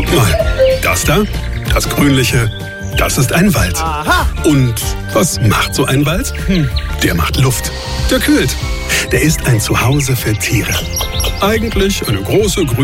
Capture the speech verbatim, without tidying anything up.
Mal das da, das Grünliche, das ist ein Wald. Aha. Und was macht so ein Wald? Hm, der macht Luft. Der kühlt. Der ist ein Zuhause für Tiere. Eigentlich eine große grüne